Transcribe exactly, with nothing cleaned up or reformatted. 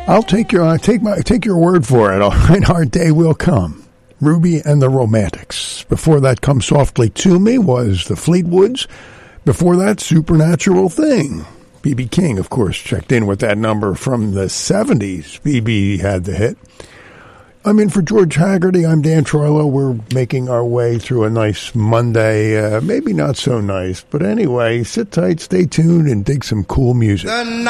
I'll take your I take my take your word for it. All right, our day will come. Ruby and the Romantics. Before that, Come Softly to Me was the Fleetwoods. Before that, Supernatural Thing. B B King, of course, checked in with that number from the seventies. B B had the hit. I mean, for George Haggerty, I'm Dan Troilo. We're making our way through a nice Monday. Uh, maybe not so nice, but anyway, sit tight, stay tuned, and dig some cool music.